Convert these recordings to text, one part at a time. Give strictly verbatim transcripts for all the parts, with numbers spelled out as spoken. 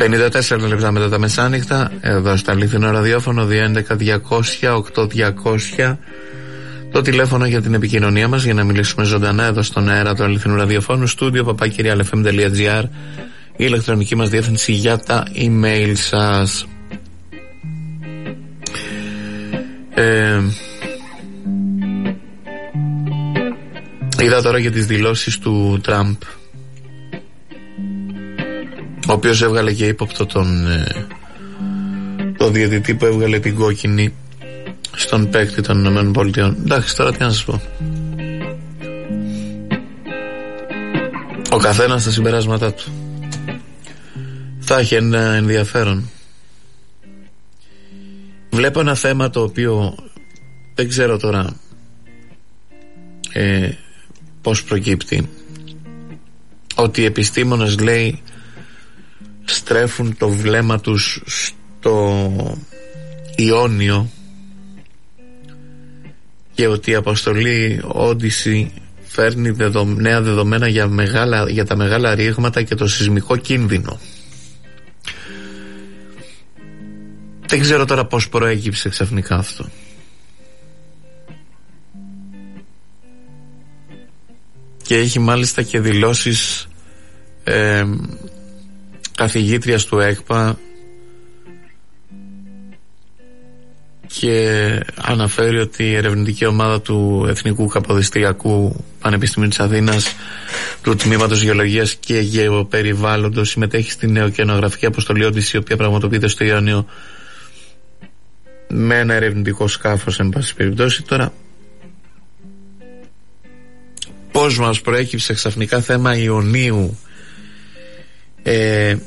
πενήντα τέσσερα λεπτά μετά τα μεσάνυχτα, εδώ στα αληθινό ραδιόφωνο δύο έντεκα διακόσια οκτώ διακόσια. Το τηλέφωνο για την επικοινωνία μας για να μιλήσουμε ζωντανά εδώ στον αέρα του αληθινού ραδιοφώνου. Στούντιο παπάκυρια ελ εφ εμ τελεία τζι άρ, η ηλεκτρονική μας διεύθυνση για τα email σας. Ε, είδα τώρα για τις δηλώσεις του Τραμπ, ο οποίος έβγαλε και ύποπτο τον ε, το διαιτητή που έβγαλε την κόκκινη στον παίκτη των Ηνωμένων Πολιτειών. Εντάξει, τώρα τι να σας πω. Ο καθένας στα συμπεράσματά του. Θα έχει ένα ενδιαφέρον. Βλέπω ένα θέμα το οποίο δεν ξέρω τώρα ε, πώς προκύπτει. Ότι οι επιστήμονες, λέει, στρέφουν το βλέμμα τους στο Ιόνιο και ότι η αποστολή Όντισι φέρνει δεδο, νέα δεδομένα για, μεγάλα, για τα μεγάλα ρήγματα και το σεισμικό κίνδυνο. Δεν ξέρω τώρα πώς προέκυψε ξαφνικά αυτό. Και έχει μάλιστα και δηλώσεις ε, καθηγήτριας του ΕΚΠΑ και αναφέρει ότι η ερευνητική ομάδα του Εθνικού Καποδιστριακού Πανεπιστημίου της Αθήνας του Τμήματος Γεωλογίας και Γεωπεριβάλλοντος συμμετέχει στην νεοκενογραφική αποστολή Όντισι, η οποία πραγματοποιείται στο Ιόνιο με ένα ερευνητικό σκάφος, εν πάση περιπτώσει. Τώρα πώς μας προέκυψε ξαφνικά θέμα Ιωνίου ε,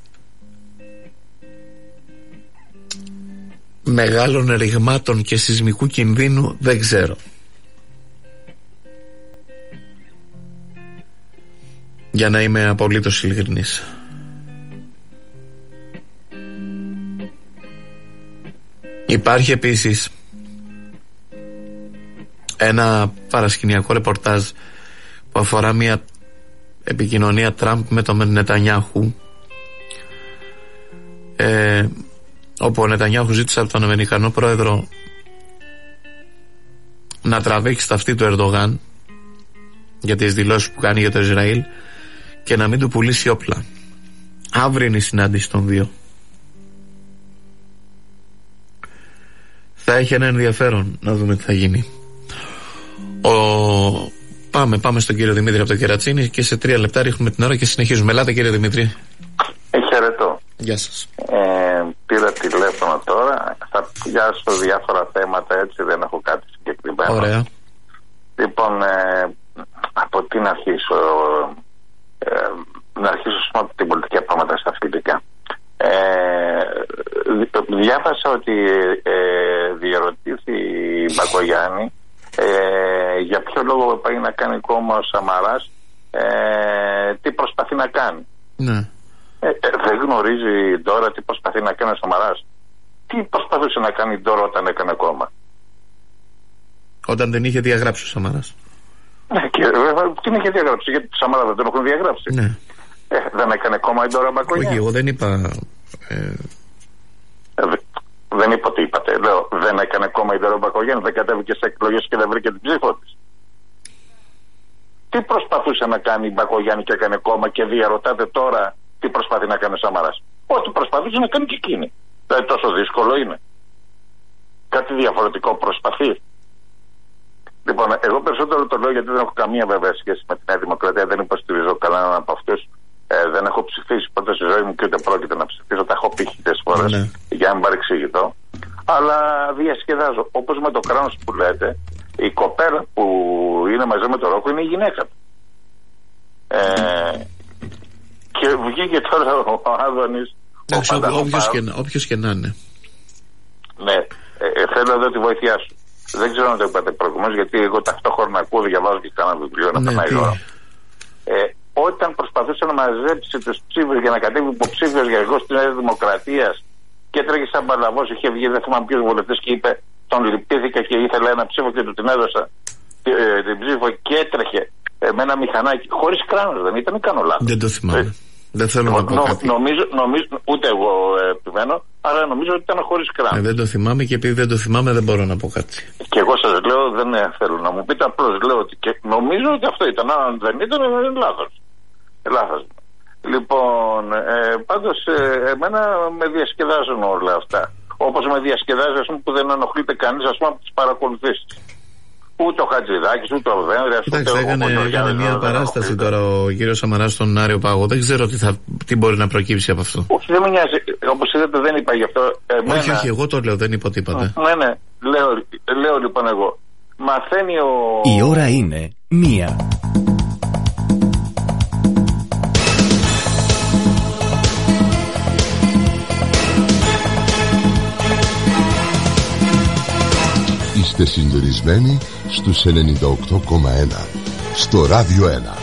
μεγάλων ρηγμάτων και σεισμικού κινδύνου, δεν ξέρω. Για να είμαι απολύτως ειλικρινής. Υπάρχει επίσης ένα παρασκηνιακό ρεπορτάζ που αφορά μια επικοινωνία Τραμπ με τον Νετανιάχου, ε, όπου ο Νετανιάχου ζήτησε από τον Αμερικανό πρόεδρο να τραβήξει τα αυτή του Ερντογάν για τις δηλώσεις που κάνει για το Ισραήλ και να μην του πουλήσει όπλα. Αύριο είναι η συνάντηση των δύο. Θα έχει ένα ενδιαφέρον να δούμε τι θα γίνει. Ο... Πάμε, πάμε στον κύριο Δημήτρη από το Κερατσίνι και σε τρία λεπτά ρίχνουμε την ώρα και συνεχίζουμε. Ελάτε, κύριε Δημήτρη. Ε, χαιρετώ. Γεια σας. Ε, πήρα τηλέφωνο τώρα. Θα πιάσω διάφορα θέματα, έτσι, δεν έχω κάτι συγκεκριμένο. Ωραία. Λοιπόν, ε, από τι να αρχίσω. Ε, να αρχίσω από την πολιτική, από πράγματα στα φιλικά. Ε, διάβασα ότι ε, διερωτήθη η Μπακογιάννη ε, για ποιο λόγο πάει να κάνει κόμμα ο Σαμαράς, ε, τι προσπαθεί να κάνει. Ναι. Ε, ε, δεν γνωρίζει τώρα τι προσπαθεί να κάνει ο Σαμαράς. Τι προσπαθούσε να κάνει τώρα όταν έκανε κόμμα? Όταν δεν είχε διαγράψει ο Σαμαράς. Ναι, και βέβαια την είχε διαγράψει, γιατί το Σαμαρά δεν τον έχουν διαγράψει. Ναι. Ε, δεν έκανε κόμμα η Ντόρα Μπακογιάννη. Όχι, εγώ δεν είπα. Ε... Ε, δε, δεν είπα τι είπατε. Λέω, δεν έκανε κόμμα η Ντόρα Μπακογιάννη, δεν κατέβηκε σε εκλογές και δεν βρήκε την ψήφο της. Τι προσπαθούσε να κάνει η Μπακογιάννη και έκανε κόμμα και διαρωτάτε τώρα τι προσπαθεί να κάνει ο Σαμαράς? Ό,τι προσπαθούσε να κάνει και εκείνη. Δηλαδή τόσο δύσκολο είναι? Κάτι διαφορετικό προσπαθεί? Λοιπόν, εγώ περισσότερο το λέω γιατί δεν έχω καμία βέβαια σχέση με τη Νέα Δημοκρατία, δεν υποστηρίζω κανέναν από αυτούς. Ε, δεν έχω ψηφίσει ποτέ στη ζωή μου και ούτε πρόκειται να ψηφίσω. Τα έχω πει χιλιάδες φορές, ναι, για να μην παρεξηγηθώ. Αλλά διασκεδάζω. Όπως με το κράνος που λέτε, η κοπέλα που είναι μαζί με το Ρόκο είναι η γυναίκα του. Ε, και βγήκε τώρα ο Άδωνης. Όποιος και να είναι. Ναι, ε, ε, θέλω εδώ τη βοήθειά σου. Δεν ξέρω αν το είπατε προηγουμένως, γιατί εγώ ταυτόχρονα ακούω, διαβάζω και κάνα βιβλίο να περνάει η ώρα. Ε, όταν προσπαθούσε να μαζέψει τους ψήφους για να κατέβει υποψήφιος για εγώ στη Νέα Δημοκρατία και έτρεχε σαν παλαβός, είχε βγει, δεν θυμάμαι ποιος βουλευτής, και είπε, τον λυπήθηκα και ήθελα ένα ψήφο και του την έδωσα ε, την ψήφο και έτρεχε ε, με ένα μηχανάκι, χωρίς κράνος, δεν ήταν, ή κάνω λάθος? Δεν το θυμάμαι. Δεν θέλω νο, να πω νο, κάτι. Νομίζω, νομίζω, ούτε εγώ ε, επιμένω, αλλά νομίζω ότι ήταν χωρίς κράνο. Ε, δεν το θυμάμαι και επειδή δεν το θυμάμαι δεν μπορώ να πω κάτι. Και εγώ σας λέω, δεν ε, θέλω να μου πείτε, απλώς λέω ότι και νομίζω ότι αυτό ήταν. Αν δεν ήταν, είναι λάθος. Λάθος. Λοιπόν, ε, πάντως ε, εμένα με διασκεδάζουν όλα αυτά. Όπως με διασκεδάζει, ας πούμε, που δεν ενοχλείται κανείς, ας πούμε, από τις παρακολουθήσεις. Ούτε ο Χατζηδάκης, ούτε ο Δένδρας. Κοιτάξτε, έκανε, έκανε μια παράσταση τώρα ο κύριος Σαμαράς στον Άριο Πάγο. Δεν ξέρω τι, θα, τι μπορεί να προκύψει από αυτό. Όχι, δεν με νοιάζει. Όπως είδατε, δεν είπα γι' αυτό. Εμένα... Όχι, όχι, εγώ το λέω, δεν είπα τίποτα. Ναι, ναι, λέω, λέω λοιπόν εγώ. Μαθαίνει ο. Η ώρα είναι μία. Είστε συντονισμένοι στους ενενήντα οκτώ κόμμα ένα στο Ράδιο ένα.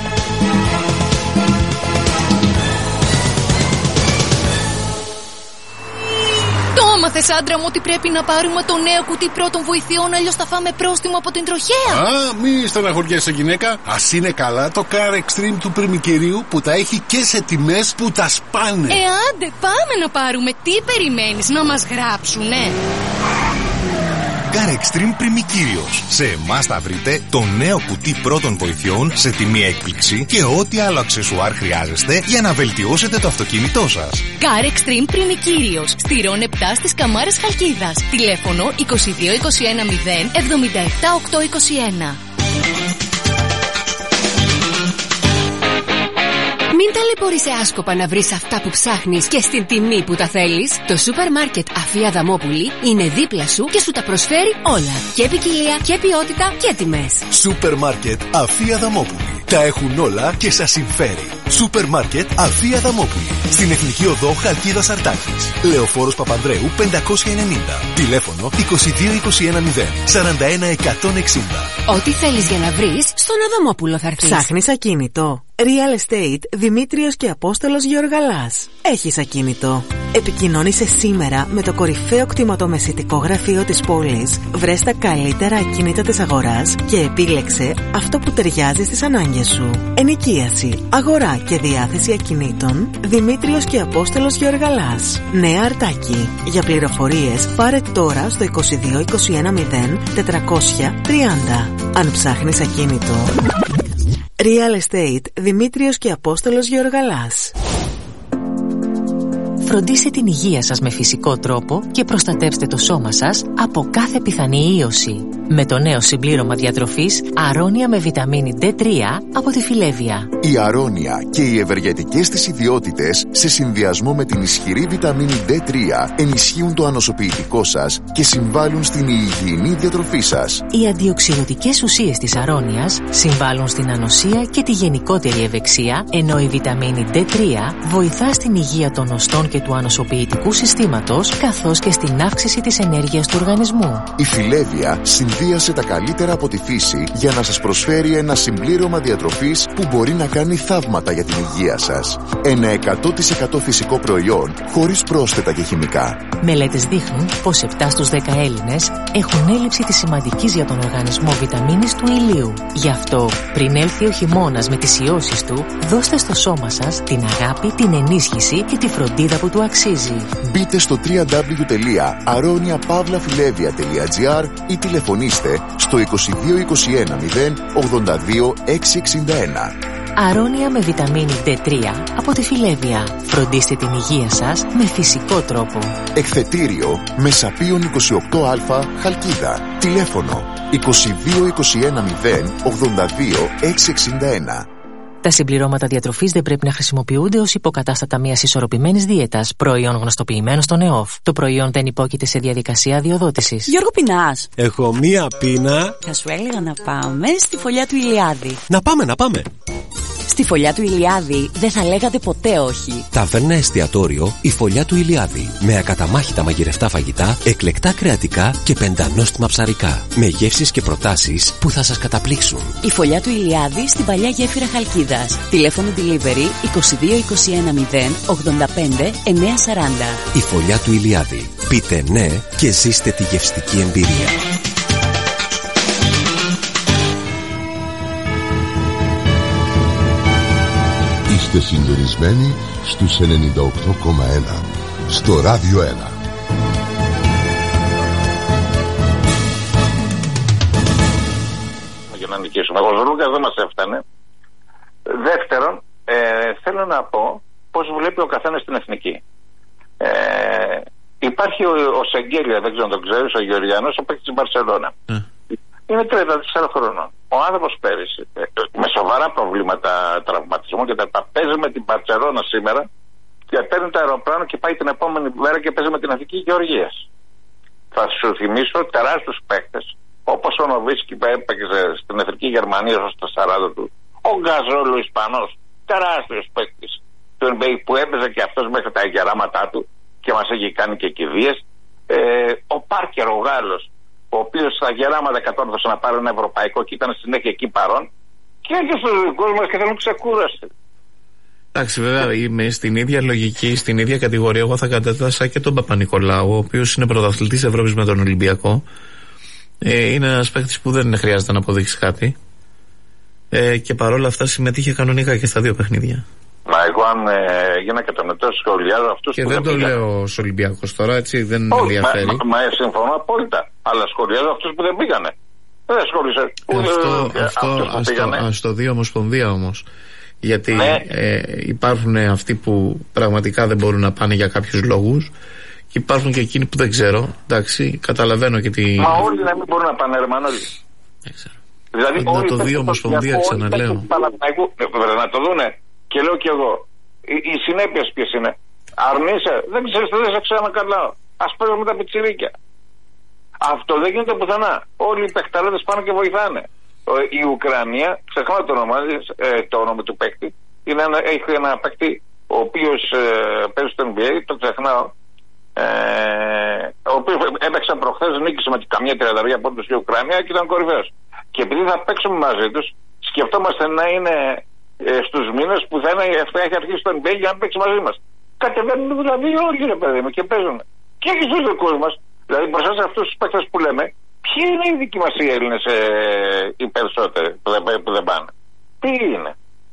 Το έμαθες, άντρα μου, ότι πρέπει να πάρουμε το νέο κουτί πρώτων βοηθειών, αλλιώς θα φάμε πρόστιμο από την τροχέα. Α, μη στεναχωριέσαι, γυναίκα. Ας είναι καλά το Car Extreme του πριμικερίου που τα έχει και σε τιμές που τα σπάνε. Ε, άντε, πάμε να πάρουμε. Τι περιμένεις, να μας γράψουνε? Car Extreme Πριμικύριος. Σε εμάς θα βρείτε το νέο κουτί πρώτων βοηθειών σε τιμή έκπληξη και ό,τι άλλο αξεσουάρ χρειάζεστε για να βελτιώσετε το αυτοκίνητό σας. Car Extreme Πριμικύριος. Στη Ρον επτά στις Καμάρες Χαλκίδας. Τηλέφωνο είκοσι δύο είκοσι ένα μηδέν εβδομήντα επτά οκτακόσια είκοσι ένα. Μην ταλαιπωρείσαι άσκοπα να βρεις αυτά που ψάχνεις και στην τιμή που τα θέλεις. Το σούπερ μάρκετ Αφή Αδαμόπουλη είναι δίπλα σου και σου τα προσφέρει όλα. Και ποικιλία και ποιότητα και τιμές. Σούπερ μάρκετ Αφή Αδαμόπουλη. Τα έχουν όλα και σας συμφέρει. Σούπερ μάρκετ Αφή Αδαμόπουλη. Στην Εθνική Οδό Χαλκίδας Αρτάκης. Λεωφόρος Παπανδρέου πεντακόσια ενενήντα. Τηλέφωνο είκοσι δύο είκοσι ένα μηδέν σαράντα ένα εκατόν εξήντα. Ό,τι θέλεις για να βρεις, στον Αδαμόπουλο θα έρθεις. Ψάχνεις ακίνητο? Real Estate Δημήτριος και Απόστολος Γεωργαλάς. Έχεις ακίνητο? Επικοινώνησε σήμερα με το κορυφαίο κτηματομεσητικό γραφείο της πόλης. Βρες τα καλύτερα ακίνητα της αγοράς και επίλεξε αυτό που ταιριάζει στις ανάγκες σου. Ενοικίαση, αγορά και διάθεση ακινήτων. Δημήτριος και Απόστολος Γεωργαλάς. Νέα Αρτάκη. Για πληροφορίες πάρε τώρα στο είκοσι δύο είκοσι ένα μηδέν τετρακόσια τριάντα. Αν ψάχνεις ακίνητο, Real Estate Δημήτριος και Απόστολος Γεωργαλάς. Φροντίστε την υγεία σας με φυσικό τρόπο και προστατεύστε το σώμα σας από κάθε πιθανή ίωση. Με το νέο συμπλήρωμα διατροφής Αρώνια με βιταμίνη ντι τρία από τη Φιλέβια. Η Αρώνια και οι ευεργετικές της ιδιότητες σε συνδυασμό με την ισχυρή βιταμίνη ντι τρία ενισχύουν το ανοσοποιητικό σας και συμβάλλουν στην υγιεινή διατροφή σας. Οι αντιοξυδοτικές ουσίες της Αρώνιας συμβάλλουν στην ανοσία και τη γενικότερη ευεξία, ενώ η βιταμίνη ντι τρία βοηθά στην υγεία των οστών και του ανοσοποιητικού συστήματος, καθώς και στην αύξηση της ενέργειας του οργανισμού. Η Φιλέβια συνδύασε τα καλύτερα από τη φύση για να σας προσφέρει ένα συμπλήρωμα διατροφής που μπορεί να κάνει θαύματα για την υγεία σας. Ένα εκατό τοις εκατό φυσικό προϊόν χωρίς πρόσθετα και χημικά. Μελέτες δείχνουν πως επτά στους δέκα Έλληνες έχουν έλλειψη της σημαντικής για τον οργανισμό βιταμίνης του ηλίου. Γι' αυτό, πριν έλθει ο χειμώνας με τις ιώσεις του, δώστε στο σώμα σας την αγάπη, την ενίσχυση και τη φροντίδα που του αξίζει. Μπείτε στο double-u double-u double-u τελεία aronia pavla filevia τελεία gr ή τηλεφωνήστε στο είκοσι δύο είκοσι ένα μηδέν ογδόντα δύο εξακόσια εξήντα ένα. Αρώνια με βιταμίνη ντι τρία από τη Φιλέβια. Φροντίστε την υγεία σας με φυσικό τρόπο. Εκθετήριο Μεσαπίων είκοσι οκτώ α Χαλκίδα. Τηλέφωνο είκοσι δύο είκοσι ένα μηδέν ογδόντα δύο εξακόσια εξήντα ένα. Τα συμπληρώματα διατροφής δεν πρέπει να χρησιμοποιούνται ως υποκατάστατα μιας ισορροπημένης δίαιτας, προϊόν γνωστοποιημένο στον ΕΟΦ. Το προϊόν δεν υπόκειται σε διαδικασία αδειοδότησης. Γιώργο, πεινάς? Έχω μία πείνα. Θα σου έλεγα να πάμε στη φωλιά του Ηλιάδη. Να πάμε, να πάμε. Στη φωλιά του Ηλιάδη δεν θα λέγατε ποτέ όχι. Ταβέρνα εστιατόριο η φωλιά του Ηλιάδη. Με ακαταμάχητα μαγειρευτά φαγητά, εκλεκτά κρεατικά και πεντανόστιμα ψαρικά. Με γεύσεις και προτάσεις που θα σας καταπλήξουν. Η φωλιά του Ηλιάδη στην παλιά γέφυρα Χαλκίδας. Τηλέφωνο delivery είκοσι δύο είκοσι ένα μηδέν ογδόντα πέντε εννιακόσια σαράντα. Η φωλιά του Ηλιάδη. Πείτε ναι και ζήστε τη γευστική εμπειρία. Είστε συντονισμένοι στους ενενήντα οκτώ κόμμα ένα στο Ράδιο ένα. Για να νικήσουμε. Ο Ζουλούκας δεν μας έφτανε. Δεύτερον, ε, θέλω να πω πώς βλέπει ο καθένας την εθνική. Ε, υπάρχει ο, ο Σεγγέλια, δεν ξέρω αν τον ξέρεις, ο Γεωργιανός, ο παίκτης της Μπαρσελόνα. Mm. Είναι τριάντα τέσσερα χρονών. Ο άνθρωπος πέρυσι, ε, με σοβαρά προβλήματα τραυματισμού και τα λοιπά, παίζει με την Μπαρσελόνα σήμερα και παίρνει το αεροπλάνο και πάει την επόμενη μέρα και παίζει με την Εθνική Γεωργίας. Θα σου θυμίσω τεράστιους παίκτες, όπως ο Νοβίσκι που έπαιξε στην Εθνική Γερμανία ως τα σαράντα του, ο Γκαζόλο Ισπανός, τεράστιος παίκτης του N B A που έπαιζε και αυτός μέχρι τα γεράματά του και μας έχει κάνει και κηδείες. Ε, ο Πάρκερ ο Γάλλος, ο οποίος στα γεράματα κατόρθωσε να πάρει ένα ευρωπαϊκό και ήταν συνέχεια εκεί παρόν και έρχεται στους δικούς μας και θέλουν ξεκούραση. Εντάξει, βέβαια είμαι στην ίδια λογική, στην ίδια κατηγορία. Εγώ θα κατέτασα και τον Παπα-Νικολάου, ο οποίος είναι πρωταθλητής Ευρώπης με τον Ολυμπιακό. Ε, είναι ένας παίκτης που δεν χρειάζεται να αποδείξει κάτι. Ε, και παρόλα αυτά συμμετείχε κανονικά και στα δύο παιχνίδια. Μα εγώ αν ε, έγινα κατανοητός σχολιάζω αυτούς και που δεν, δεν το πήγαν. λέω ως Ολυμπιακός τώρα, έτσι, δεν με Όχι, ενδιαφέρει. Μα, μα, μα συμφωνώ απόλυτα, αλλά σχολιάζω αυτούς που δεν πήγανε. Δεν σχολιάζω αυτό, ε, αυτό αυτούς που ας πήγανε. το, ας το δει Ομοσπονδία όμως. Γιατί ναι. ε, υπάρχουν αυτοί που πραγματικά δεν μπορούν να πάνε για κάποιους λόγους και υπάρχουν και εκείνοι που δεν ξέρω. Εντάξει, καταλαβαίνω και τι. Μα όλοι να μην μπορούν να πάνε, ρε Μανώλη. Δεν ξέρω. Δηλαδή, να το δει Ομοσπονδία, ξαναλέω. Να το δούνε. Και λέω κι εγώ, οι, οι συνέπειες ποιες είναι. Αρνείσαι, δεν ξέρεις, δεν σε ξανακαλάω. Ας παίζουμε τα πιτσιρίκια. Αυτό δεν γίνεται πουθενά. Όλοι οι παιχταρέδες πάνε και βοηθάνε. Η Ουκρανία, ξεχνάω το όνομα, ε, το όνομα του παίκτη, είναι ένα, έχει ένα παίκτη ο οποίος ε, παίζει στο N B A, το ξεχνάω, ε, ο οποίος έπαιξε προχθές, νίκησε με καμιά τριανταρία από τους η Ουκρανία και ήταν κορυφαίος. Και επειδή θα παίξουμε μαζί τους, σκεφτόμαστε να είναι ε, στους μήνες που θα, είναι, θα έχει αρχίσει το N B A για να παίξει μαζί μας. Κατεβαίνουν δηλαδή όλοι, ρε παιδί μου, και παίζουν. Και έχει στους δικούς μας. Δηλαδή μπροστά σε αυτούς τους παίκτες που λέμε, ποιοι είναι οι δικοί μας οι Έλληνες ε, οι περισσότεροι που δεν, που δεν πάνε. Τι είναι.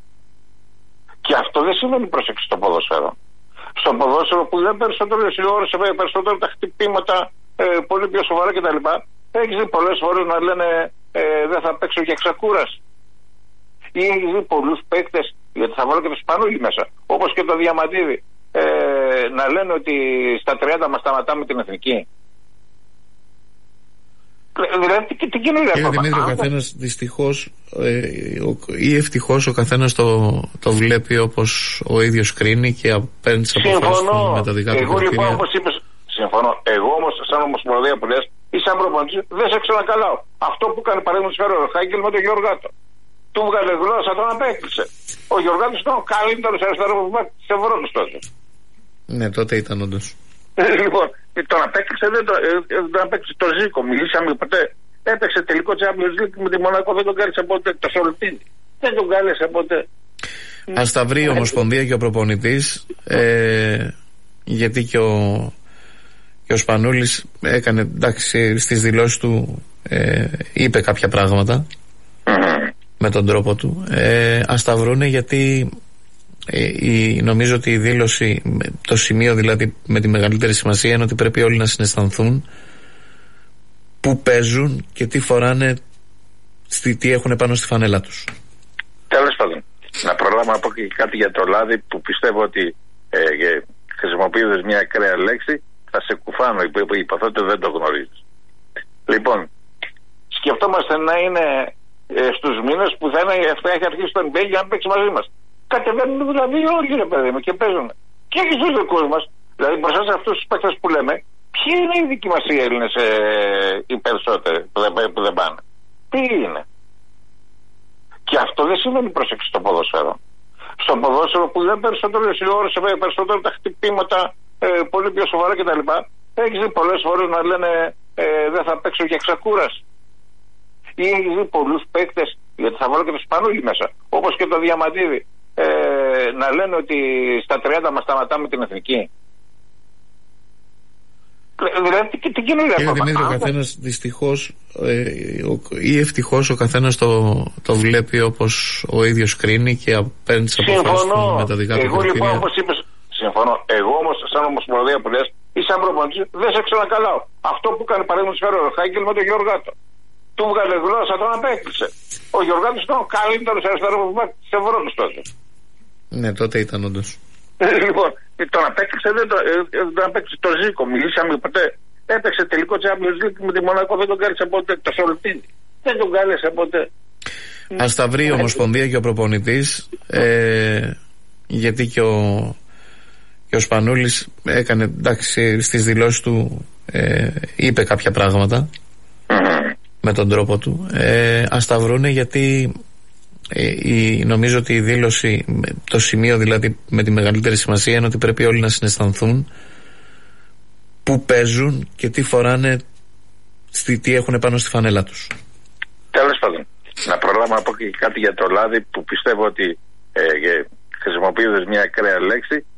Και αυτό δεν σημαίνει προσέξη στο ποδόσφαιρο. Στο ποδόσφαιρο που δεν περισσότερες οι ώρες, περισσότερο τα χτυπήματα, ε, πολύ πιο σοβαρά κτλ. Έχεις δει πολλές φορές να λένε ε, δεν θα παίξω για ξεκούραση. Ή έχεις δει πολλούς παίκτες, γιατί θα βάλω και το Σπανούλι μέσα, όπως και το Διαμαντίδη, ε, να λένε ότι στα τριάντα μας σταματάμε την εθνική. Δηλαδή τι, τι καινούργια Κύριε Δημήτρη, ο καθένας δυστυχώς ε, ο, ή ευτυχώς ο καθένας το, το βλέπει όπως ο ίδιος κρίνει και παίρνει τις αποφάσεις του με τα δικά του. Εγώ λοιπόν όπως είπες, συμφωνώ. Εγώ όμως σαν Ομοσπονδία που λες ή σαν προπονητής δεν σε ξανακαλάω. Αυτό που έκανε παραδείγματος χάρη ο Χάγκελ με τον Γιωργάτο. Του βγάλε γλώσσα, τον απέκλεισε. Ο Γιωργάτος ήταν ο καλύτερος αριστερός της Ευρώπης τότε. Ναι, τότε ήταν όντως. Λοιπόν, τον απέκτησε, δεν τον, τον απέκτησε το Ζήκο. Μιλήσαμε ποτέ. Έπαιξε τελικό Champions League με τη Μονακό, δεν τον κάλεσε ποτέ. Το Σολτίνι δεν τον κάλεσε ποτέ. Ας τα βρει η Ομοσπονδία και ο προπονητής, ε, γιατί και ο, και ο Σπανούλης έκανε, εντάξει, στις δηλώσεις του ε, είπε κάποια πράγματα mm. με τον τρόπο του. Ε, ας τα βρούνε, γιατί Ε, η, νομίζω ότι η δήλωση, το σημείο δηλαδή με τη μεγαλύτερη σημασία είναι ότι πρέπει όλοι να συναισθανθούν που παίζουν και τι φοράνε, στη, τι έχουν πάνω στη φανέλα τους. Τέλος πάντων, να προλάβω να πω και κάτι για το λάδι που πιστεύω ότι ε, ε, χρησιμοποιώντας μια ακραία λέξη θα σε κουφάνω, που υποθέτω δεν το γνωρίζεις. Λοιπόν, σκεφτόμαστε να είναι ε, στους μήνες που θα, είναι, θα έχει αρχίσει το N B A για να παίξει μαζί μας. Κατεβαίνουν δηλαδή όλοι, ρε παιδί μου, και παίζουν. Και έχει στους δικούς μας. Δηλαδή μπροστά σε αυτούς τους παίκτες που λέμε, ποιοι είναι οι δικοί μας οι Έλληνες ε, οι περισσότεροι που δεν, που δεν πάνε. Τι είναι. Και αυτό δεν σημαίνει προσέξη στο ποδόσφαιρο. Στο ποδόσφαιρο που δεν περισσότερες οι ώρες, περισσότερο τα χτυπήματα, ε, πολύ πιο σοβαρά κτλ. Έχεις δει πολλές φορές να λένε ε, δεν θα παίξω για ξεκούραση. Ή έχεις δει πολλούς παίκτες, γιατί θα βάλω και το Σπανούλι μέσα, όπως και το Διαμαντίδη, ε, να λένε ότι στα τριάντα μας σταματάμε την εθνική. Δηλαδή τι, τι κοινωνία. Κύριε Δημήτρη, ο καθένας δυστυχώς ε, ή ευτυχώς ο καθένας το, το βλέπει όπως ο ίδιος κρίνει και παίρνει τις αποφάσεις του με τα δικά του εγώ κριτήρια. Λοιπόν, όπως είπες, συμφωνώ. Εγώ όμως, σαν Ομοσπονδία που λες, ή σαν προπονητής, δεν σε ξανακαλάω. Αυτό που έκανε παραδείγματος χάρη ο Χάγκελ με τον Γιωργάτο. Του βγάλε γλώσσα, τον απέκλεισε. Ο Γιωργάτος ήταν ο καλύτερος αριστερός της Ευρώπης τότε. Ναι, τότε ήταν όντως. Λοιπόν, τον απέκλεισε, δεν τον, τον απέκλεισε το Ζήκο. Μιλήσαμε ποτέ. Έπαιξε τελικό Champions League με τη Μονακό, δεν τον κάλεσε ποτέ. Το Σολτίνι. Δεν τον κάλεσε ποτέ. Ας τα βρει η Ομοσπονδία και ο προπονητής, ε, γιατί και ο, και ο Σπανούλης έκανε, εντάξει, στις δηλώσεις του ε, είπε κάποια πράγματα με τον τρόπο του. Ε, ας τα βρούνε, γιατί ε, η, νομίζω ότι η δήλωση, το σημείο δηλαδή με τη μεγαλύτερη σημασία είναι ότι πρέπει όλοι να συναισθανθούν που παίζουν και τι φοράνε, στη, τι έχουν πάνω στη φανέλα τους. Τέλος πάντων, να προλάβω να πω και κάτι για το λάδι, που πιστεύω ότι ε, χρησιμοποιώντας μια ακραία λέξη,